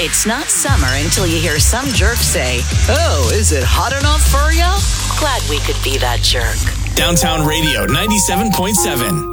It's not summer until you hear some jerk say, "Oh, is it hot enough for ya?" Glad we could be that jerk. Downtown Radio 97.7.